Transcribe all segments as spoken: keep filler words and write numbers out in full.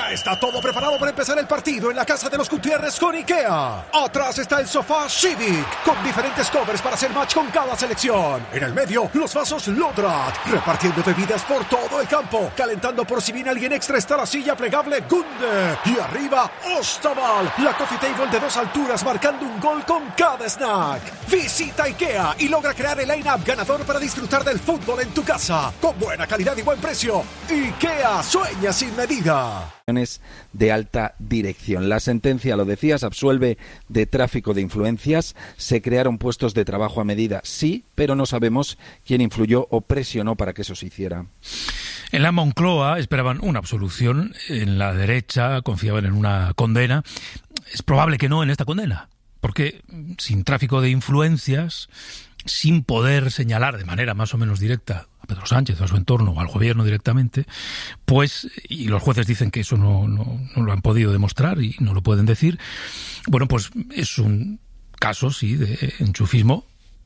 Ya está todo preparado para empezar el partido en la casa de los Gutiérrez con IKEA. Atrás está el sofá Civic, con diferentes covers para hacer match con cada selección. En el medio, los vasos Lodrat, repartiendo bebidas por todo el campo. Calentando por si viene alguien extra está la silla plegable Gunde. Y arriba, Ostaval, la coffee table de dos alturas marcando un gol con cada snack. Visita IKEA y logra crear el line-up ganador para disfrutar del fútbol en tu casa. Con buena calidad y buen precio. IKEA, sueña sin medida. De alta dirección. La sentencia, lo decías, absuelve de tráfico de influencias. Se crearon puestos de trabajo a medida, sí, pero no sabemos quién influyó o presionó para que eso se hiciera. En la Moncloa esperaban una absolución, en la derecha confiaban en una condena. Es probable que no en esta condena, porque sin tráfico de influencias, sin poder señalar de manera más o menos directa a Pedro Sánchez o a su entorno o al gobierno directamente, pues, y los jueces dicen que eso no, no, no lo han podido demostrar y no lo pueden decir, bueno, pues es un caso, sí, de enchufismo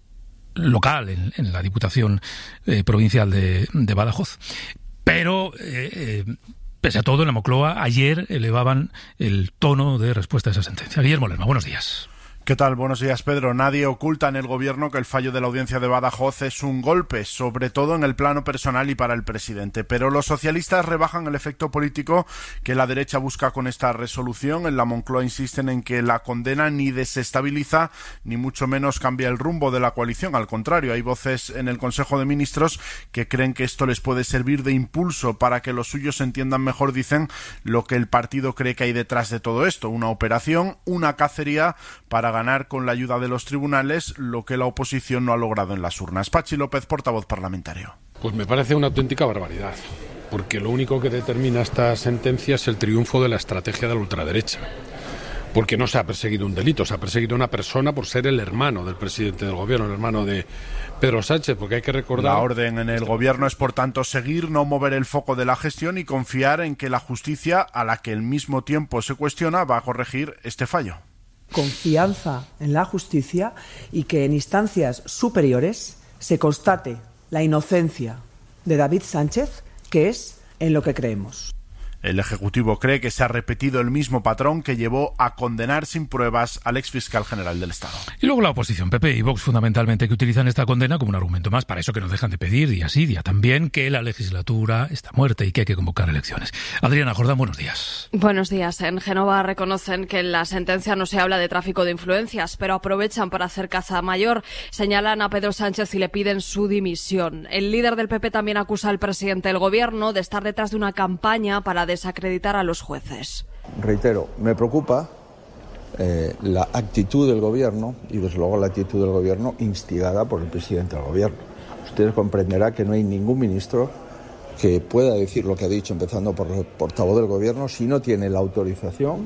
local en, en la Diputación eh, Provincial de, de Badajoz. Pero, eh, eh, pese a todo, en la Moncloa ayer elevaban el tono de respuesta a esa sentencia. Guillermo Lerma, buenos días. ¿Qué tal? Buenos días, Pedro. Nadie oculta en el Gobierno que el fallo de la Audiencia de Badajoz es un golpe, sobre todo en el plano personal y para el presidente. Pero los socialistas rebajan el efecto político que la derecha busca con esta resolución. En la Moncloa insisten en que la condena ni desestabiliza ni mucho menos cambia el rumbo de la coalición. Al contrario, hay voces en el Consejo de Ministros que creen que esto les puede servir de impulso para que los suyos entiendan mejor, dicen, lo que el partido cree que hay detrás de todo esto. Una operación, una cacería para ganar con la ayuda de los tribunales lo que la oposición no ha logrado en las urnas. Pachi López, portavoz parlamentario. Pues me parece una auténtica barbaridad, porque lo único que determina esta sentencia es el triunfo de la estrategia de la ultraderecha. Porque no se ha perseguido un delito, se ha perseguido una persona por ser el hermano del presidente del gobierno, el hermano de Pedro Sánchez, porque hay que recordar... La orden en el gobierno es, por tanto, seguir, no mover el foco de la gestión y confiar en que la justicia, a la que al mismo tiempo se cuestiona, va a corregir este fallo. Confianza en la justicia y que en instancias superiores se constate la inocencia de David Sánchez, que es en lo que creemos. El Ejecutivo cree que se ha repetido el mismo patrón que llevó a condenar sin pruebas al exfiscal general del Estado. Y luego la oposición, P P y Vox, fundamentalmente, que utilizan esta condena como un argumento más, para eso que no dejan de pedir día sí, día también, que la legislatura está muerta y que hay que convocar elecciones. Adriana Jordán, buenos días. Buenos días. En Génova reconocen que en la sentencia no se habla de tráfico de influencias, pero aprovechan para hacer caza mayor. Señalan a Pedro Sánchez y le piden su dimisión. El líder del P P también acusa al presidente del gobierno de estar detrás de una campaña para desacreditar a los jueces. Reitero, me preocupa eh, la actitud del gobierno y desde luego la actitud del gobierno instigada por el presidente del gobierno. Usted comprenderá que no hay ningún ministro que pueda decir lo que ha dicho, empezando por el portavoz del gobierno, si no tiene la autorización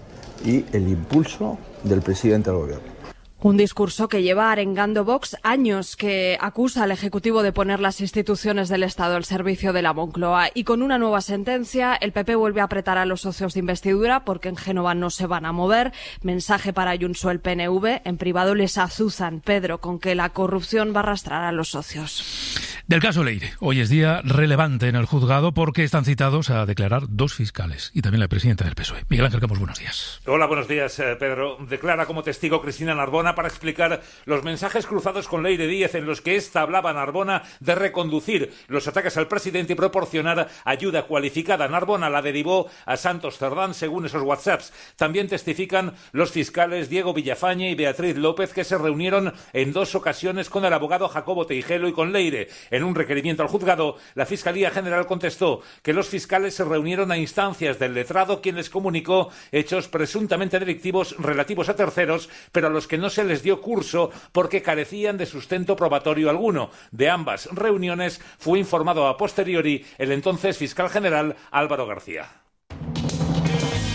y el impulso del presidente del gobierno. Un discurso que lleva arengando Vox años, que acusa al Ejecutivo de poner las instituciones del Estado al servicio de la Moncloa. Y con una nueva sentencia, el P P vuelve a apretar a los socios de investidura porque en Génova no se van a mover. Mensaje para Ayuso, el P N V. En privado les azuzan, Pedro, con que la corrupción va a arrastrar a los socios. Del caso Leire, hoy es día relevante en el juzgado porque están citados a declarar dos fiscales y también la presidenta del P S O E. Miguel Ángel Campos, buenos días. Hola, buenos días, eh, Pedro. Declara como testigo Cristina Narbona para explicar los mensajes cruzados con Leire Díez en los que ésta hablaba a Narbona de reconducir los ataques al presidente y proporcionar ayuda cualificada. Narbona la derivó a Santos Cerdán según esos WhatsApps. También testifican los fiscales Diego Villafañe y Beatriz López, que se reunieron en dos ocasiones con el abogado Jacobo Teijelo y con Leire. En un requerimiento al juzgado, la Fiscalía General contestó que los fiscales se reunieron a instancias del letrado, quien les comunicó hechos presuntamente delictivos relativos a terceros, pero a los que no se les dio curso porque carecían de sustento probatorio alguno. De ambas reuniones fue informado a posteriori el entonces fiscal general Álvaro García.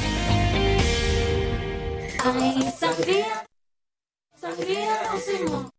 Ay, sangría, sangría,